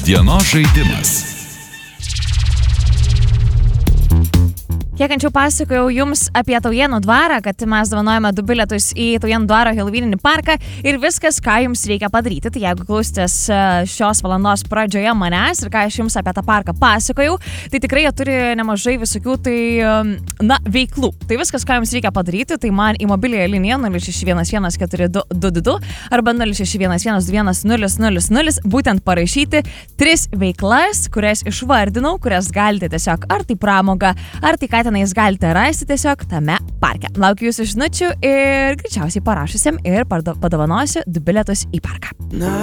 Dienos žaidimas. Kiek anksčiau pasakojau jums apie Taujėnų dvarą, kad mes dovanojame 2 bilietus į Taujėnų dvaro Helovyninį parką ir viskas, ką jums reikia padaryti. Tai jeigu klausitės šios valandos pradžioje manęs ir ką aš jums apie tą parką pasakojau, tai tikrai jie turi nemažai visokių veiklų. Tai viskas, ką jums reikia padaryti, tai man į mobiliąją liniją 06114222 arba 0611210000 būtent parašyti 3 veiklas, kurias išvardinau, kurias galite tiesiog ar tai pramoga, ar tai ką tenais galite rasti tiesiog tame parke. Laukiu jūsų žinučių ir greičiausiai parašysim ir padovanosiu 2 bilietus į parką.